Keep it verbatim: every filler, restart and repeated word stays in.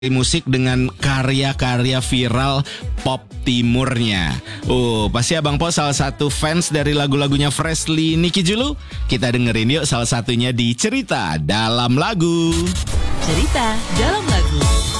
musik dengan karya-karya viral pop timurnya. Oh, pasti Abang Po salah satu fans dari lagu-lagunya Freshly Nicky Julu. Kita dengerin yuk salah satunya di Cerita Dalam Lagu. Cerita Dalam Lagu.